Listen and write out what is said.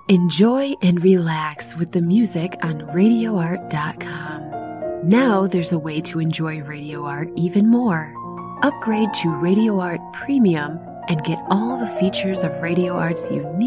Enjoy and relax with the music on RadioArt.com. Now there's a way to enjoy Radio Art even more. Upgrade to Radio Art Premium and get all the features of Radio Art's unique